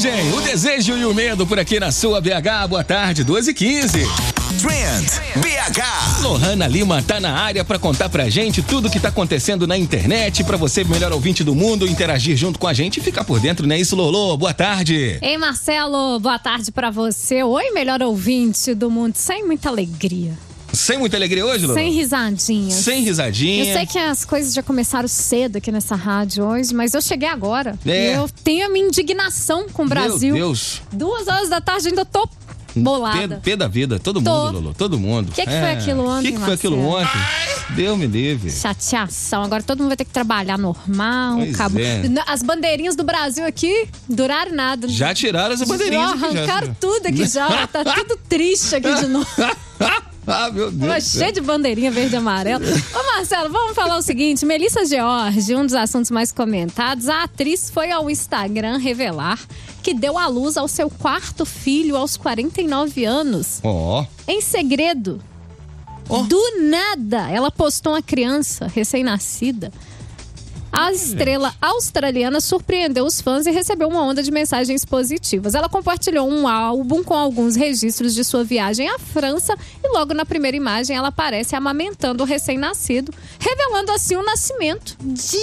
Origem, o desejo e o medo por aqui na sua BH. Boa tarde, 2h15. Trend BH. Lohana Lima tá na área pra contar pra gente tudo que tá acontecendo na internet, pra você, melhor ouvinte do mundo, interagir junto com a gente e ficar por dentro, não é isso, Lolo? Boa tarde. Ei, Marcelo, boa tarde pra você. Oi, melhor ouvinte do mundo, sem muita alegria. Sem muita alegria hoje, Lolo? Sem risadinhas. Sem risadinha. Eu sei que as coisas já começaram cedo aqui nessa rádio hoje, mas eu cheguei agora. É. E eu tenho a minha indignação com o Brasil. Meu Deus. 2 horas da tarde ainda tô bolada. Pé da vida, todo Tô. mundo, Lolo, todo mundo. O que foi aquilo ontem, O que foi aquilo Marcelo? ontem? Deus me livre. Chateação. Agora todo mundo vai ter que trabalhar normal. Pois acabou. é. As bandeirinhas do Brasil aqui duraram nada. Já tiraram as bandeirinhas Já aqui, arrancaram tudo aqui já. Tá tudo triste aqui de novo. Ah, meu Deus. Mas cheio de bandeirinha verde e amarela. Ô, Marcelo, vamos falar o seguinte. Melissa George, um dos assuntos mais comentados, a atriz foi ao Instagram revelar que deu à luz ao seu 4º filho aos 49 anos. Ó. Em segredo. Do nada, ela postou uma criança recém-nascida. A estrela australiana surpreendeu os fãs e recebeu uma onda de mensagens positivas. Ela compartilhou um álbum com alguns registros de sua viagem à França e logo na primeira imagem ela aparece amamentando o recém-nascido, revelando assim o nascimento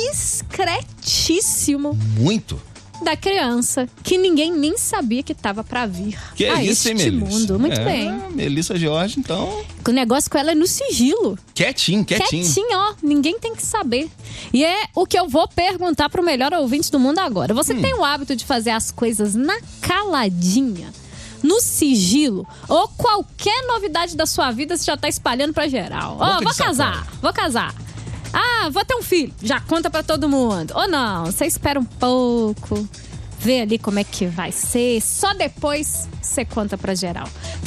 discretíssimo Muito. da criança, que ninguém nem sabia que estava para vir Que é a isso, hein, este Melissa? mundo. Muito bem. Melissa George, então, O negócio com ela é no sigilo. quietinho. Quietinho, ó. Ninguém tem que saber. E é o que eu vou perguntar pro melhor ouvinte do mundo agora. Você tem o hábito de fazer as coisas na caladinha, no sigilo, ou qualquer novidade da sua vida você já tá espalhando pra geral? Ó, Boca de vou casar. Ah, vou ter um filho. Já conta pra todo mundo. Ou não, você espera um pouco, vê ali como é que vai ser. Só depois você conta pra geral.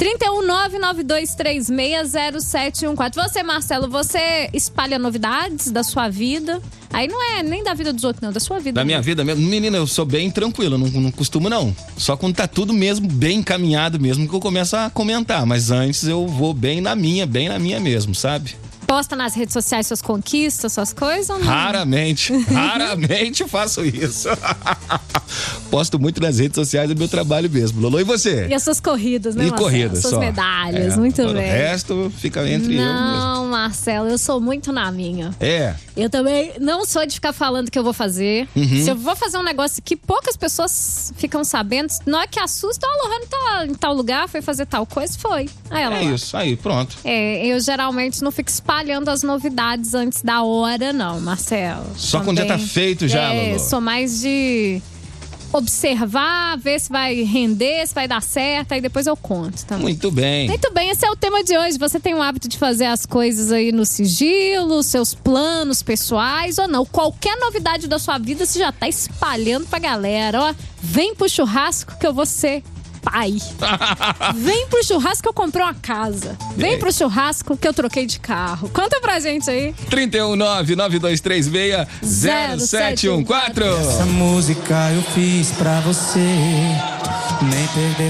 31992360714. Você, Marcelo, você espalha novidades da sua vida? Aí não é nem da vida dos outros, não, da sua vida. Da minha vida mesmo. Menina, eu sou bem tranquilo, não costumo não. Só quando tá tudo mesmo bem encaminhado mesmo que eu começo a comentar. Mas antes eu vou bem na minha mesmo, sabe? Posta nas redes sociais suas conquistas, suas coisas ou não? Raramente faço isso. Posto muito nas redes sociais do meu trabalho mesmo. Lolo, e você? E as suas corridas, né, E Marcelo? corridas suas só. medalhas, muito O bem. resto fica entre eu mesmo. Não, Marcelo, eu sou muito na minha. É. Eu também não sou de ficar falando o que eu vou fazer. Se eu vou fazer um negócio que poucas pessoas ficam sabendo, na hora que assusta, a Lohana tá em tal lugar, foi fazer tal coisa, foi. Aí ela É lá. isso, aí, pronto. Eu geralmente não fico espalhando as novidades antes da hora, não, Marcelo. Só quando já tá feito já, Lolo. Sou mais de observar, ver se vai render, se vai dar certo, aí depois eu conto também. Muito bem. Muito bem, esse é o tema de hoje. Você tem o hábito de fazer as coisas aí no sigilo, seus planos pessoais ou não? Qualquer novidade da sua vida você já tá espalhando pra galera. Ó, vem pro churrasco que eu vou ser pai. Vem pro churrasco que eu comprei uma casa. Vem pro churrasco que eu troquei de carro. Conta pra gente aí. 31992360714. Essa música eu fiz pra você nem perder